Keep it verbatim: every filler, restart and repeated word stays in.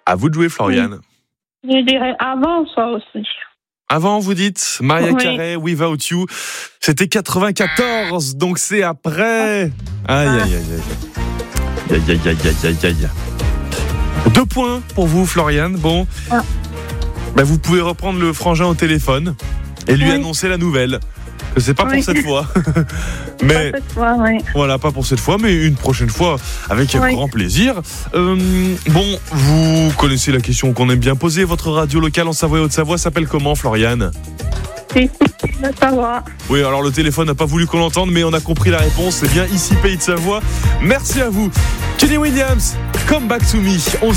À vous de jouer, Floriane. Je dirais avant ça aussi. Avant, vous dites Maria Oui. Carey, Without You. C'était quatre-vingt-quatorze, donc c'est après. Aïe, aïe, aïe, aïe. Aïe, aïe, aïe, aïe, aïe, aïe. Deux points pour vous, Floriane. Bon. Ah. Ben, vous pouvez reprendre le frangin au téléphone et lui Oui. annoncer la nouvelle. Que c'est pas Oui. pour cette fois. Mais. Pas cette fois, oui. Voilà, pas pour cette fois, mais une prochaine fois, avec Oui. grand plaisir. Euh, bon, vous connaissez la question qu'on aime bien poser. Votre radio locale en Savoie et Haute-Savoie s'appelle comment, Floriane ? C'est de savoir. Oui, alors le téléphone n'a pas voulu qu'on l'entende, mais on a compris la réponse. C'est bien ici, Pays de Savoie. Merci à vous. Kenny Williams, Come Back to Me.